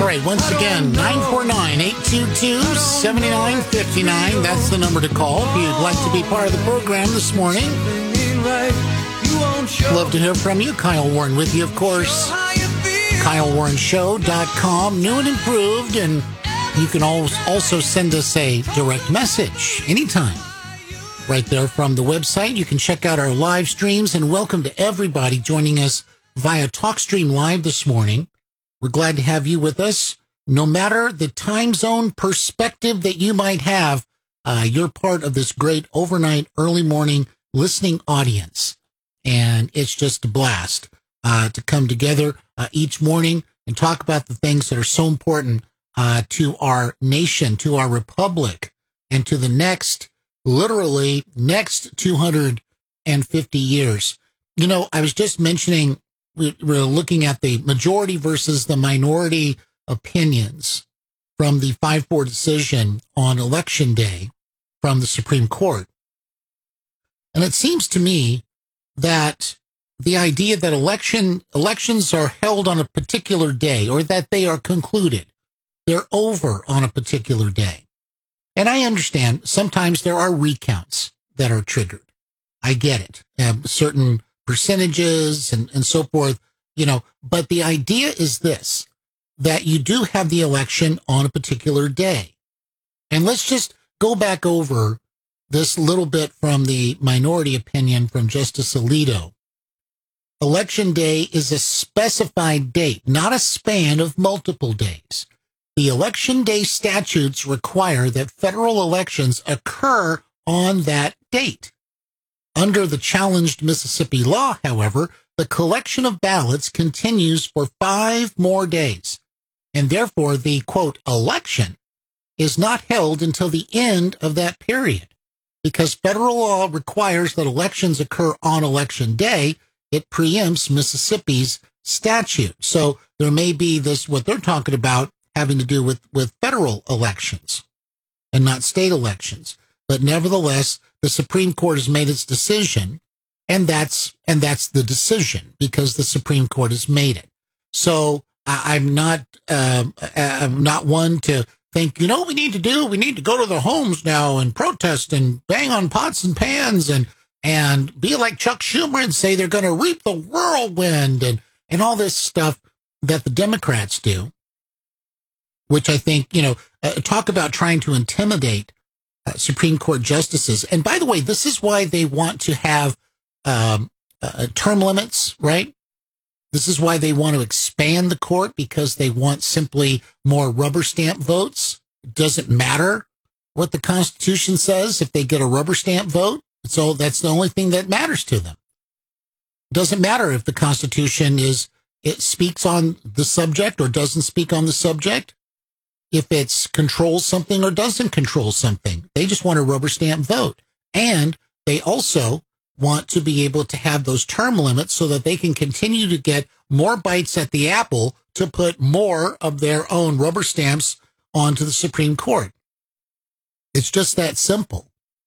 All right, once again, 949-822-7959. That's the number to call if you'd like to be part of the program this morning. Love to hear from you. Kyle Warren with you, of course. KyleWarrenShow.com, new and improved, and you can also send us a direct message anytime. Right there from the website, you can check out our live streams, and welcome to everybody joining us via TalkStream Live this morning. We're glad to have you with us. No matter the time zone perspective that you might have, you're part of this great overnight, early morning listening audience. And it's just a blast to come together each morning and talk about the things that are so important to our nation, to our republic, and to the next 250 years. You know, I was just mentioning, we're looking at the majority versus the minority opinions from the 5-4 decision on Election Day from the Supreme Court. And it seems to me that the idea that elections are held on a particular day, or that they are concluded, they're over on a particular day. And I understand sometimes there are recounts that are triggered. I get it. Certain percentages and so forth, you know, but the idea is this, that you do have the election on a particular day. And let's just go back over this little bit from the minority opinion from Justice Alito. Election day is a specified date, not a span of multiple days. The election day statutes require that federal elections occur on that date. Under the challenged Mississippi law, however, the collection of ballots continues for 5 more days, and therefore the, quote, election is not held until the end of that period. Because federal law requires that elections occur on election day, it preempts Mississippi's statute. So there may be this, what they're talking about, having to do with federal elections and not state elections. But nevertheless, the Supreme Court has made its decision, and that's the decision because the Supreme Court has made it. So I'm not one to think, you know what we need to do? We need to go to their homes now and protest and bang on pots and pans and be like Chuck Schumer and say they're going to reap the whirlwind and all this stuff that the Democrats do, which I think, you know, talk about trying to intimidate Supreme Court justices. And by the way, this is why they want to have term limits, right? This is why they want to expand the court, because they want simply more rubber stamp votes. It doesn't matter what the Constitution says if they get a rubber stamp vote. So that's the only thing that matters to them. It doesn't matter if the Constitution it speaks on the subject or doesn't speak on the subject. If it controls something or doesn't control something, they just want a rubber stamp vote. And they also want to be able to have those term limits so that they can continue to get more bites at the apple to put more of their own rubber stamps onto the Supreme Court. It's just that simple.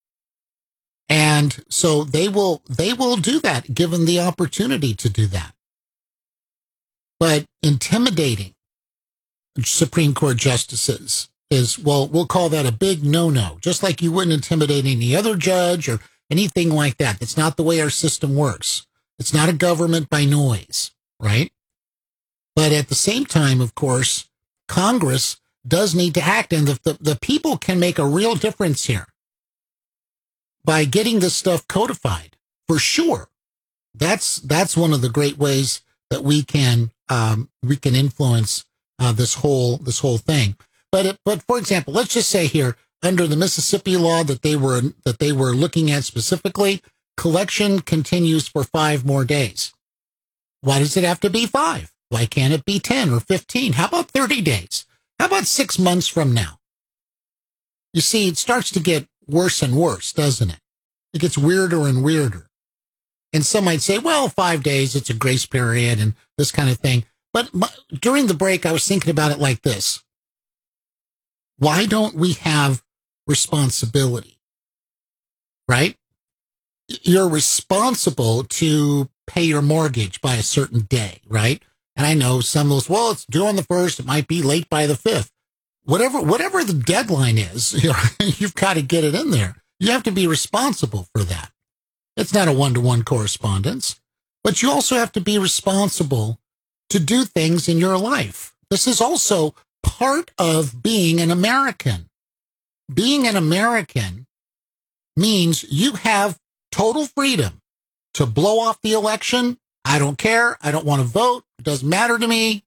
And so they will do that, given the opportunity to do that. But intimidating Supreme Court justices is, well, we'll call that a big no-no, just like you wouldn't intimidate any other judge or anything like that. That's not the way our system works. It's not a government by noise, right? But at the same time, of course, Congress does need to act, and the people can make a real difference here by getting this stuff codified, for sure. That's one of the great ways that we can influence this whole thing. But for example, let's just say here, under the Mississippi law that they were looking at specifically, collection continues for 5 more days. Why does it have to be 5? Why can't it be 10 or 15? How about 30 days? How about 6 months from now? You see, it starts to get worse and worse, doesn't it? It gets weirder and weirder. And some might say, well, 5 days, it's a grace period and this kind of thing. But during the break, I was thinking about it like this. Why don't we have responsibility, right? You're responsible to pay your mortgage by a certain day, right? And I know some will say, well, it's due on the 1st. It might be late by the 5th. Whatever the deadline is, you've got to get it in there. You have to be responsible for that. It's not a one-to-one correspondence, but you also have to be responsible to do things in your life. This is also part of being an American. Being an American means you have total freedom to blow off the election. I don't care. I don't want to vote. It doesn't matter to me.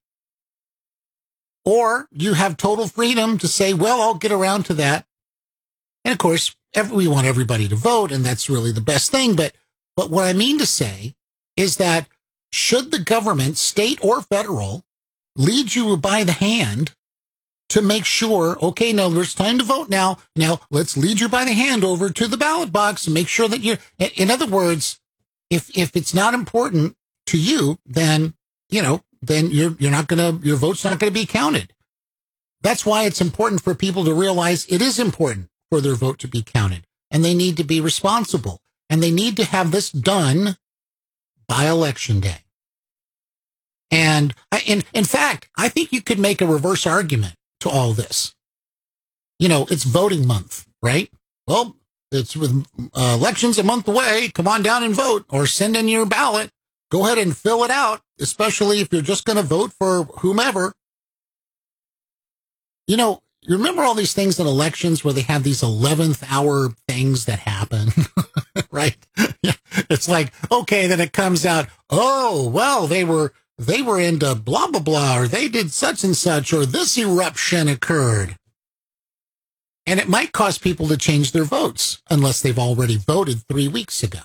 Or you have total freedom to say, well, I'll get around to that. And of course, we want everybody to vote, and that's really the best thing. But what I mean to say is that should the government, state or federal, lead you by the hand to make sure, okay, now there's time to vote now. Now let's lead you by the hand over to the ballot box and make sure that you're, in other words, if it's not important to you, then, then you're not going to, your vote's not going to be counted. That's why it's important for people to realize it is important for their vote to be counted, and they need to be responsible, and they need to have this done by election day. And in fact, I think you could make a reverse argument to all this. It's voting month, right? Well, it's with elections a month away. Come on down and vote, or send in your ballot. Go ahead and fill it out, especially if you're just going to vote for whomever. You remember all these things in elections where they have these 11th hour things that happen, right? Yeah. It's like, okay, then it comes out, oh, well, they were into blah, blah, blah, or they did such and such, or this eruption occurred. And it might cause people to change their votes unless they've already voted 3 weeks ago.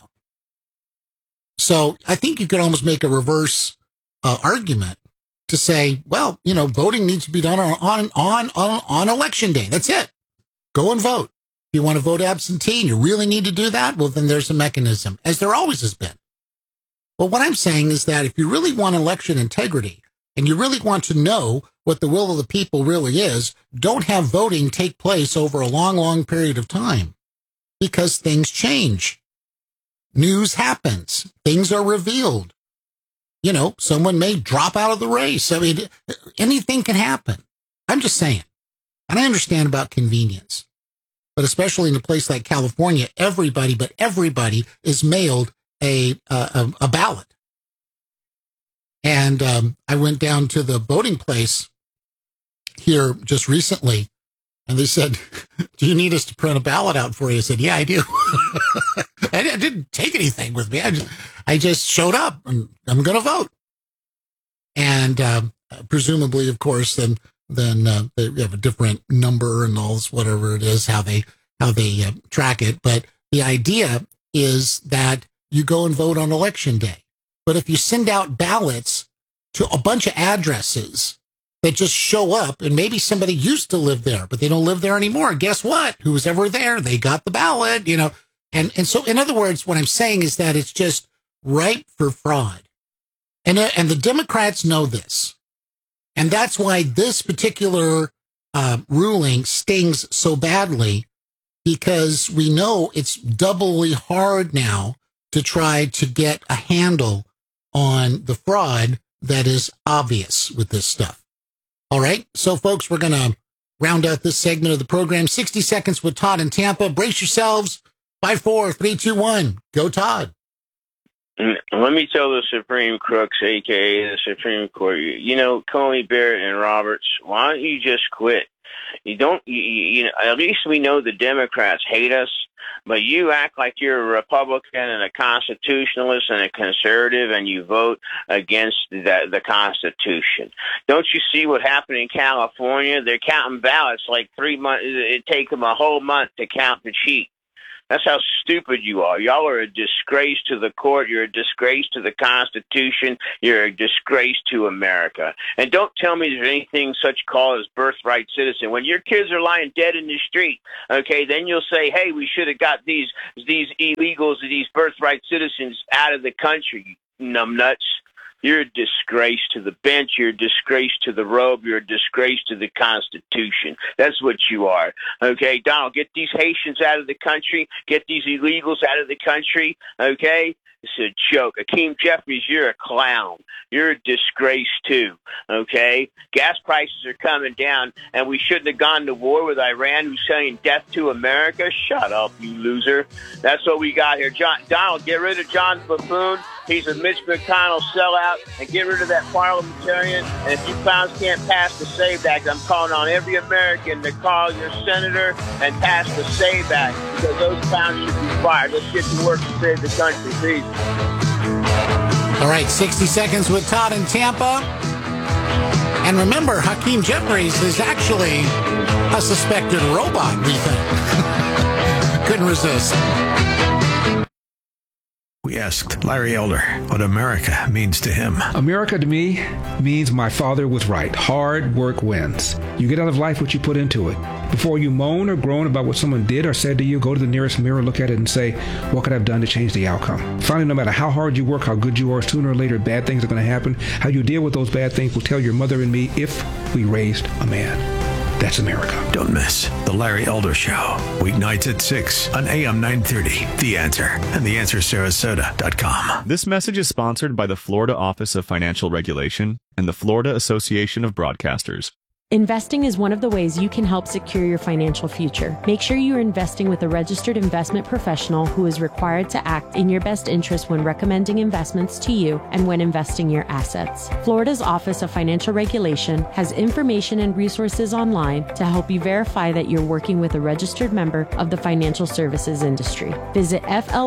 So I think you could almost make a reverse argument to say, well, voting needs to be done on election day. That's it. Go and vote. If you want to vote absentee and you really need to do that, well, then there's a mechanism, as there always has been. But what I'm saying is that if you really want election integrity and you really want to know what the will of the people really is, don't have voting take place over a long, long period of time, because things change. News happens. Things are revealed. Someone may drop out of the race. I mean, anything can happen. I'm just saying. And I understand about convenience. But especially in a place like California, everybody is mailed a ballot. And I went down to the voting place here just recently, and they said, do you need us to print a ballot out for you? I said, yeah, I do. I didn't take anything with me. I just showed up, and I'm going to vote. And presumably, of course, then they have a different number and all this, whatever it is, how they track it. But the idea is that you go and vote on election day. But if you send out ballots to a bunch of addresses that just show up, and maybe somebody used to live there, but they don't live there anymore, guess what? Who was ever there, they got the ballot, And so, in other words, what I'm saying is that it's just ripe for fraud. And the Democrats know this. And that's why this particular ruling stings so badly, because we know it's doubly hard now to try to get a handle on the fraud that is obvious with this stuff. All right. So, folks, we're going to round out this segment of the program. 60 Seconds with Todd in Tampa. Brace yourselves. 5, 4, 3, 2, 1. Go, Todd. Let me tell the Supreme Crooks, a.k.a. the Supreme Court, Coney Barrett and Roberts, why don't you just quit? At least we know the Democrats hate us, but you act like you're a Republican and a constitutionalist and a conservative, and you vote against the Constitution. Don't you see what happened in California? They're counting ballots like 3 months. It takes them a whole month to count the sheet. That's how stupid you are. Y'all are a disgrace to the court. You're a disgrace to the Constitution. You're a disgrace to America. And don't tell me there's anything such called as birthright citizen. When your kids are lying dead in the street, okay, then you'll say, hey, we should have got these illegals, these birthright citizens out of the country, you numbnuts. You're a disgrace to the bench. You're a disgrace to the robe. You're a disgrace to the Constitution. That's what you are. Okay, Donald, get these Haitians out of the country. Get these illegals out of the country. Okay, It's a joke. Hakeem Jeffries, you're a clown. You're a disgrace, too, okay? Gas prices are coming down, and we shouldn't have gone to war with Iran, who's saying death to America. Shut up, you loser. That's what we got here. Donald, get rid of John Buffoon. He's a Mitch McConnell sellout, and get rid of that parliamentarian. And if you clowns can't pass the SAVE Act, I'm calling on every American to call your senator and pass the SAVE Act, because those clowns should be fired. Let's get to work to save the country, please. All right, 60 Seconds with Todd in Tampa. And remember, Hakeem Jeffries is actually a suspected robot, we think. Couldn't resist. We asked Larry Elder what America means to him. America to me means my father was right. Hard work wins. You get out of life what you put into it. Before you moan or groan about what someone did or said to you, go to the nearest mirror, look at it, and say, what could I have done to change the outcome? Finally, no matter how hard you work, how good you are, sooner or later, bad things are going to happen. How you deal with those bad things will tell your mother and me if we raised a man. That's America. Don't miss The Larry Elder Show. Weeknights at 6 on AM 930. The Answer and TheAnswerSarasota.com. This message is sponsored by the Florida Office of Financial Regulation and the Florida Association of Broadcasters. Investing is one of the ways you can help secure your financial future. Make sure you are investing with a registered investment professional who is required to act in your best interest when recommending investments to you and when investing your assets. Florida's Office of Financial Regulation has information and resources online to help you verify that you're working with a registered member of the financial services industry. Visit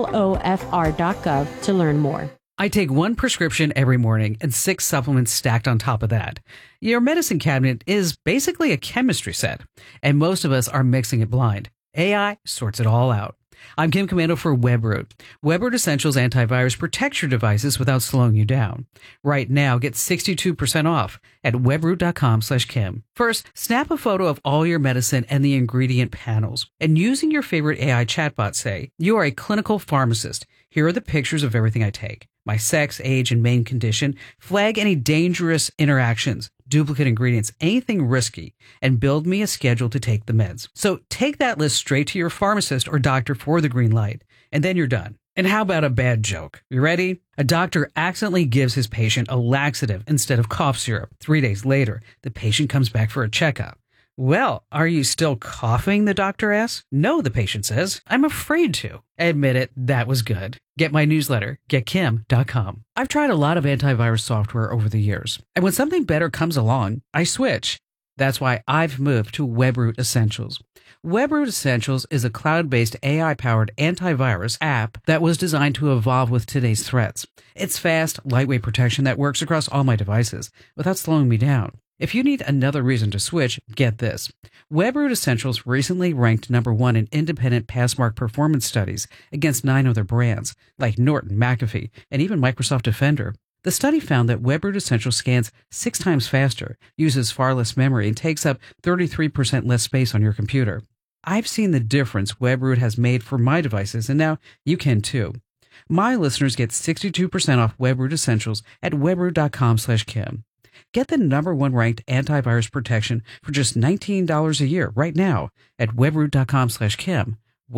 flofr.gov to learn more. I take one prescription every morning and 6 supplements stacked on top of that. Your medicine cabinet is basically a chemistry set, and most of us are mixing it blind. AI sorts it all out. I'm Kim Commando for WebRoot. WebRoot Essentials Antivirus protects your devices without slowing you down. Right now, get 62% off at webroot.com/Kim. First, snap a photo of all your medicine and the ingredient panels. And using your favorite AI chatbot, say, you are a clinical pharmacist. Here are the pictures of everything I take. My sex, age, and main condition. Flag any dangerous interactions, duplicate ingredients, anything risky, and build me a schedule to take the meds. So take that list straight to your pharmacist or doctor for the green light, and then you're done. And how about a bad joke? You ready? A doctor accidentally gives his patient a laxative instead of cough syrup. 3 days later, the patient comes back for a checkup. Well, are you still coughing? The doctor asks. No, the patient says. I'm afraid to. Admit it, that was good. Get my newsletter, getkim.com. I've tried a lot of antivirus software over the years, and when something better comes along, I switch. That's why I've moved to WebRoot Essentials. WebRoot Essentials is a cloud-based AI-powered antivirus app that was designed to evolve with today's threats. It's fast, lightweight protection that works across all my devices without slowing me down. If you need another reason to switch, get this. WebRoot Essentials recently ranked #1 in independent Passmark performance studies against 9 other brands, like Norton, McAfee, and even Microsoft Defender. The study found that WebRoot Essentials scans 6 times faster, uses far less memory, and takes up 33% less space on your computer. I've seen the difference WebRoot has made for my devices, and now you can too. My listeners get 62% off WebRoot Essentials at webroot.com/Kim. Get the #1 ranked antivirus protection for just $19 a year right now at webroot.com/Kim.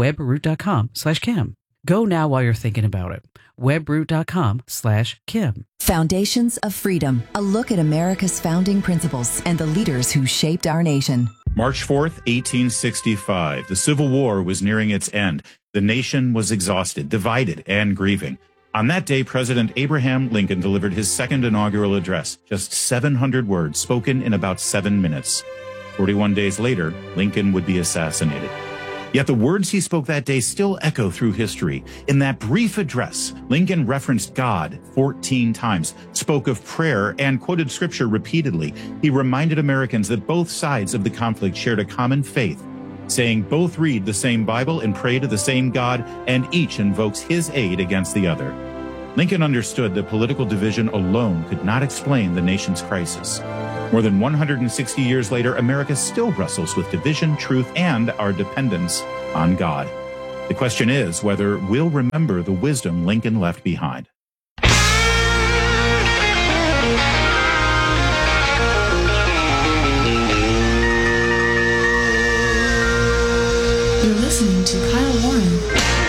Webroot.com/Kim. Go now while you're thinking about it. Webroot.com/Kim. Foundations of Freedom, a look at America's founding principles and the leaders who shaped our nation. March 4th, 1865. The Civil War was nearing its end. The nation was exhausted, divided, and grieving. On that day, President Abraham Lincoln delivered his second inaugural address, just 700 words spoken in about 7 minutes. 41 days later, Lincoln would be assassinated. Yet the words he spoke that day still echo through history. In that brief address, Lincoln referenced God 14 times, spoke of prayer, and quoted scripture repeatedly. He reminded Americans that both sides of the conflict shared a common faith, saying both read the same Bible and pray to the same God, and each invokes his aid against the other. Lincoln understood that political division alone could not explain the nation's crisis. More than 160 years later, America still wrestles with division, truth, and our dependence on God. The question is whether we'll remember the wisdom Lincoln left behind. You're listening to Kyle Warren.